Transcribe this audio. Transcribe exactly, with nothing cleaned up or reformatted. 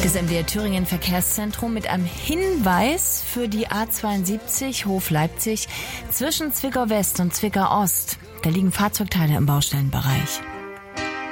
Das M D R Thüringen Verkehrszentrum mit einem Hinweis für die A zweiundsiebzig Hof Leipzig zwischen Zwickau West und Zwickau Ost. Da liegen Fahrzeugteile im Baustellenbereich.